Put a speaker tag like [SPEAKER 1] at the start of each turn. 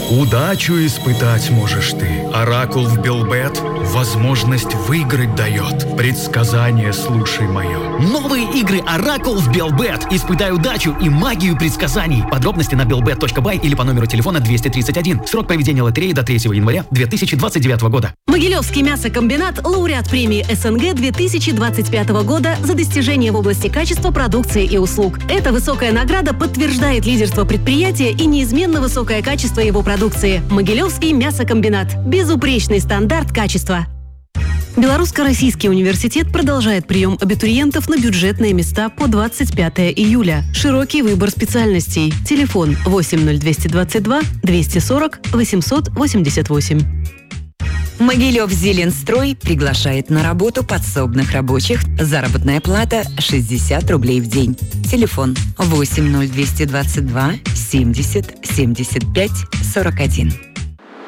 [SPEAKER 1] Удачу испытать можешь ты. Оракул в Белбет возможность выиграть дает. Предсказание слушай мое.
[SPEAKER 2] Новые игры Оракул в Белбет. Испытай удачу и магию предсказаний. Подробности на belbet.by или по номеру телефона 231. Срок проведения лотереи до 3 января 2029 года.
[SPEAKER 3] Могилевский мясокомбинат – лауреат премии СНГ 2025 года за достижения в области качества продукции и услуг. Эта высокая награда подтверждает лидерство предприятия и неизменно высокое качество его продукции. Могилевский мясокомбинат. Безупречный стандарт качества. Белорусско-Российский университет продолжает прием абитуриентов на бюджетные места по 25 июля. Широкий выбор специальностей. Телефон 80222 240 888.
[SPEAKER 4] Могилев-Зеленстрой приглашает на работу подсобных рабочих. Заработная плата 60 рублей в день. Телефон 80222 70 75 41.